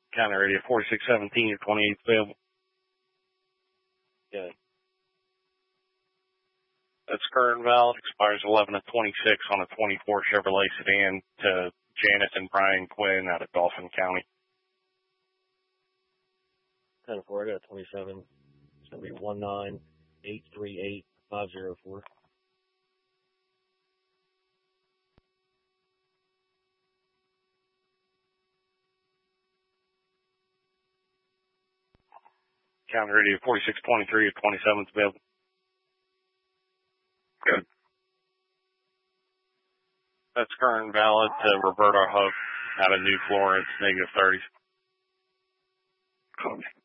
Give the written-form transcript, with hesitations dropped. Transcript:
County radio 4617, your 28th available. Good. That's current valid, expires 11 of 26 on a 24 Chevrolet sedan to Janet and Brian Quinn out of Dauphin County. 10-4, I got 27. It's going to be 19838-504. County radio 4623, your 27th available. Good. That's current valid to Roberta Hook out of New Florence, -30s.